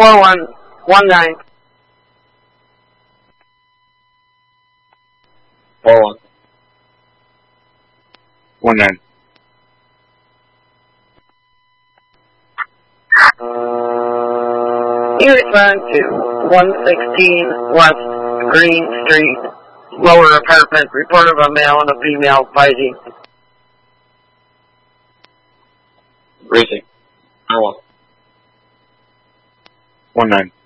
4119. 4119. You respond to 116 West Green Street, lower apartment, report of a male and a female fighting. Racing. 19.